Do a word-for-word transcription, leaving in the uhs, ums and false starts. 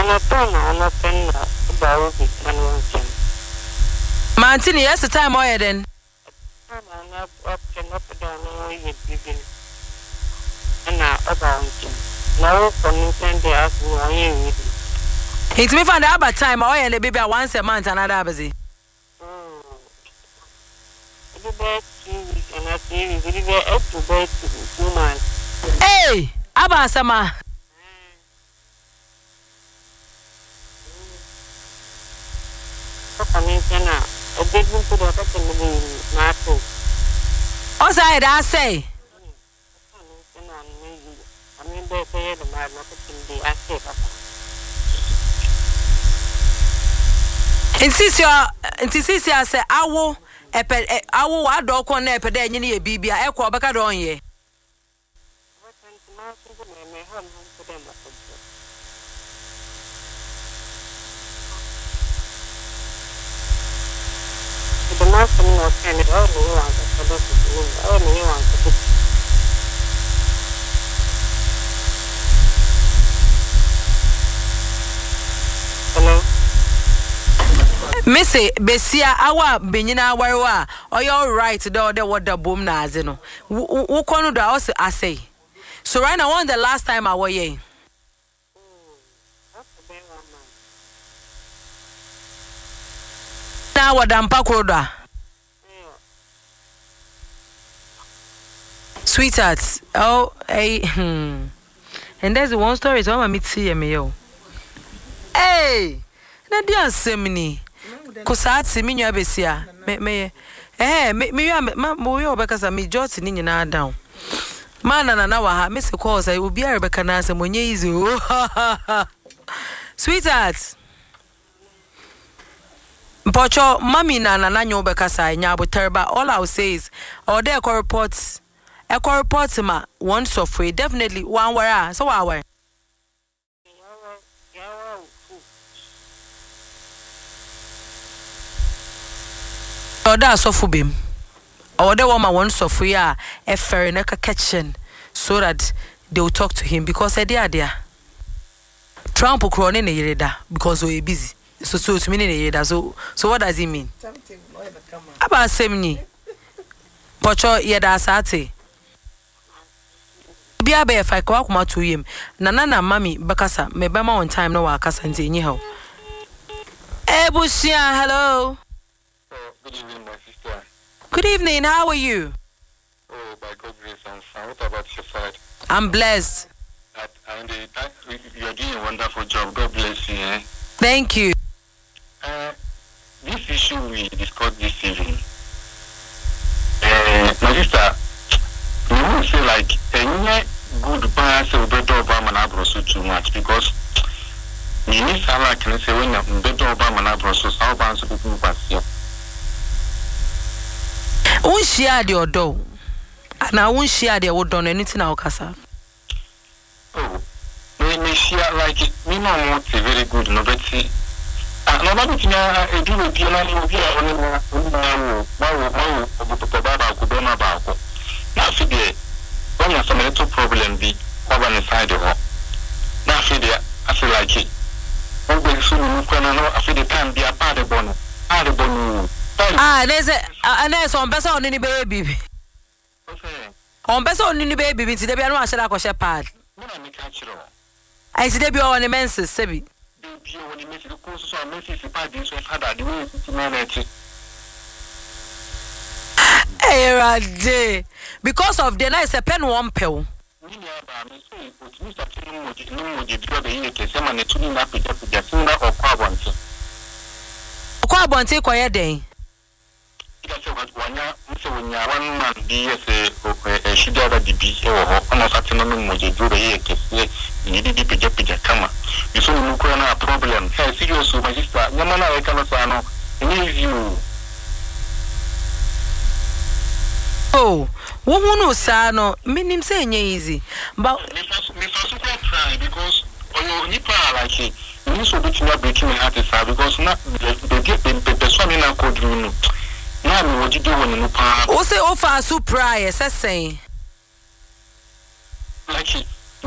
I'm a pen, I'm a pen about it. Mantini, yes, the time oil then. I'm up up and up and down all your giving. And now about him. Now, for me, send the ask me why you read it. It's me find out about time oil and the baby once a month another busy. Oh, the best and I see you really get up to bed two months. Hey, Abba Sama. I mean, now, a big one to the other market. Also, I say. I mean, they pay the market in the active. Insist your insist I say I will a I will what dog on there per day any a baby I echo back on ye. The master was kind of all the ones for the all the ones. Hello. Missy Bessia, our Benina Warwa, or you're right, though, the water boom nazino. Who corner the house, I say. So, right now, on the last time I were ye. Now, what damn Pacoda? Sweethearts, oh, hey, hmm. And there's one story, so I'm meet see me, yo. Hey, Nadia Semini. Kusatsi minyo abesia me me eh me me ma mo yo bekasa me jot ni nyina down mana na na wa ha me se call say obi a rebeka na asem onye easy sweetheart Pocho mami na na nyo bekasa nya aboterba all I will say is or there co reports e co report ma one software definitely one where so our Oda sofu bim. Oda woman one sofu ya a fair in a kitchen so that they will talk to him because I dear dear. Trump will crown in a yerida because we're busy. So so to mean in a yerida. So so what does it mean? About semni. Pocho yeda sate. Bia be if I go out to him. Nana mami bakasa me bema on time no wakasa nti nyi ho. Ebusia, hello. Good evening, my sister. Good evening, how are you? Oh, by God's grace, I'm fine. What about your side? I'm blessed. At, and uh, you're doing a wonderful job. God bless you. Eh? Thank you. Uh, this issue we discussed this evening. Uh, my sister, you won't say like, any good bias or better Obama Nabroso too much because you need Sarah can say when you're better Obama Nabroso, how about people pass you? Won't share the door, and I won't share the wood on anything I'll casa. Oh, me, me share like it. Me, no want a very good novelty. No, not to me, do with you, and you'll be only one, one, about Kubona Bako. Now, for the one has some little problem be over the side of her. Now, for the I feel like it. I'm going soon, you can know, I feel the time be a part of one, part of one. Ah, there's a and there's one person on any baby. On person on any baby, it's the piano I said I was a pad. I see the be on the menses, Sebi. Hey, Rade, because of the nice a pen one pill. Quabonte quiet day. One man be a she got the B or almost at the moment you do the year. You did the pija pija kama. You saw no problem. Hey, serious, my sister. Yamana, I cannot say you. Oh, woman no sano, meaning saying easy. But me first try because or you like it. You so bit not breaking my heart because not the get the swimming and code room. Now, what you do when you also offer a surprise, I say. Like it.